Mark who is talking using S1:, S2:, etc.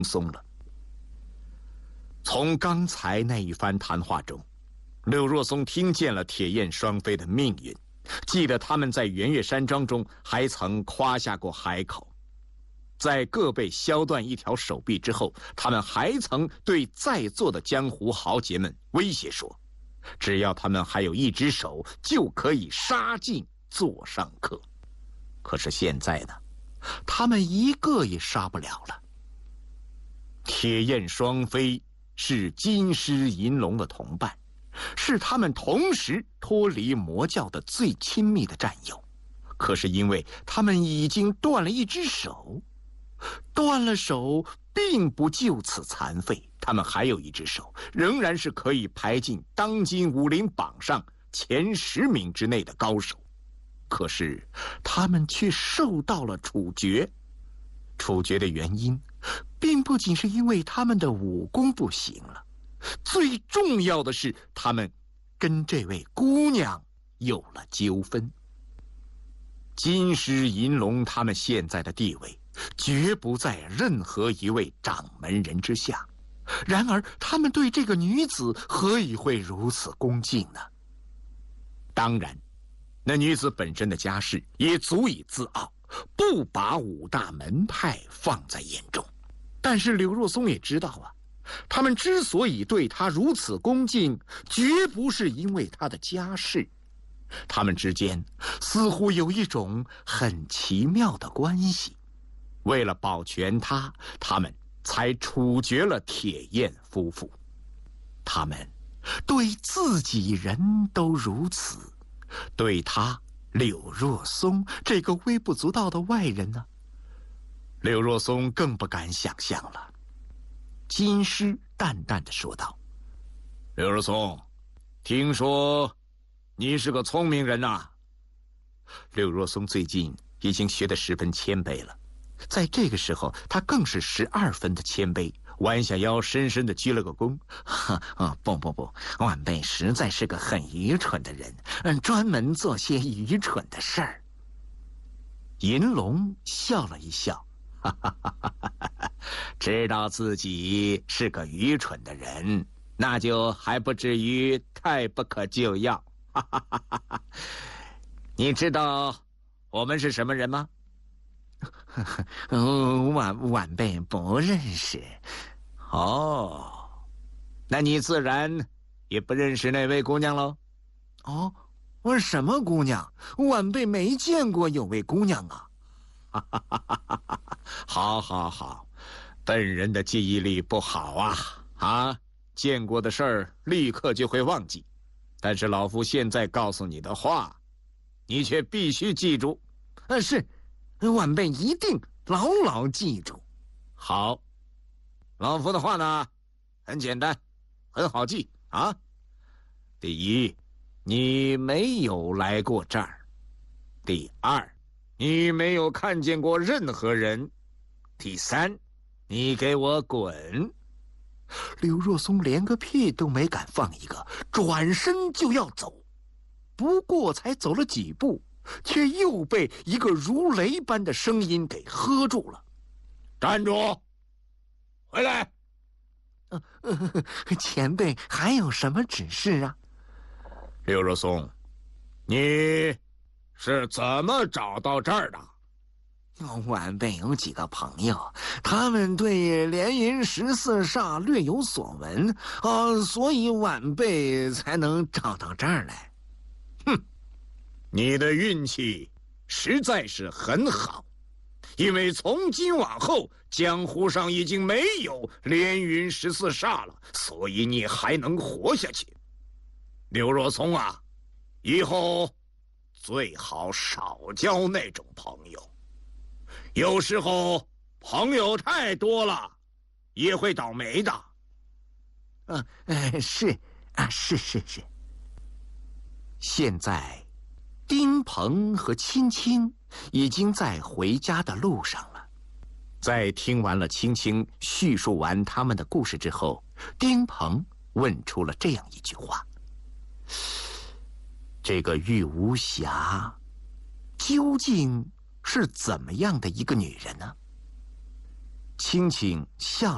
S1: 松了。从刚才那一番谈话中，柳若松听见了铁燕双飞的命运，记得他们在圆月山庄中还曾夸下过海口，在各被削断一条手臂之后，他们还曾对在座的江湖豪杰们威胁说，只要他们还有一只手，就可以杀尽座上客。可是现在呢，他们一个也杀不了了。铁燕双飞是金狮银龙的同伴，是他们同时脱离魔教的最亲密的战友。可是因为他们已经断了一只手，断了手并不就此残废，他们还有一只手，仍然是可以排进当今武林榜上前10名之内的高手。可是他们却受到了处决。处决的原因并不仅是因为他们的武功不行了，最重要的是他们跟这位姑娘有了纠纷。金狮银龙他们现在的地位绝不在任何一位掌门人之下，然而他们对这个女子何以会如此恭敬呢？当然，那女子本身的家世也足以自傲，不把5大门派放在眼中。但是柳若松也知道啊，他们之所以对她如此恭敬，绝不是因为她的家世，他们之间似乎有一种很奇妙的关系。为了保全她，他们才处决了铁燕夫妇。他们对自己人都如此，对他柳若松这个微不足道的外人呢，柳若松更不敢想象了。金狮淡淡地说道：“柳若松，听说你是个聪明人呐。”柳若松最近已经学得十分谦卑了，在这个时候他更是12分的谦卑，弯下腰深深地鞠了个躬。不，晚辈实在是个很愚蠢的人，专门做些愚蠢的事儿。银龙笑了一笑，知道自己是个愚蠢的人，那就还不至于太不可救药。你知道我们是什么人吗？晚辈不认识。哦，那你自然也不认识那位姑娘喽？哦，什么姑娘？晚辈没见过有位姑娘啊。好，本人的记忆力不好啊，见过的事儿立刻就会忘记。但是老夫现在告诉你的话，你却必须记住。是，晚辈一定牢牢记住。好，老夫的话呢，很简单，很好记啊。第一，你没有来过这儿；第二，你没有看见过任何人；第三，你给我滚！柳若松连个屁都没敢放一个，转身就要走。不过才走了几步，却又被一个如雷般的声音给喝住了。站住！回来！前辈还有什么指示啊？柳若松，你是怎么找到这儿的？晚辈有几个朋友，他们对连云14煞略有所闻所以晚辈才能找到这儿来。哼，你的运气实在是很好，因为从今往后江湖上已经没有连云14煞了，所以你还能活下去。柳若松啊，以后最好少交那种朋友，有时候朋友太多了也会倒霉的。是。现在丁鹏和青青已经在回家的路上了。在听完了青青叙述完他们的故事之后，丁鹏问出了这样一句话：这个玉无暇究竟是怎么样的一个女人呢？青青笑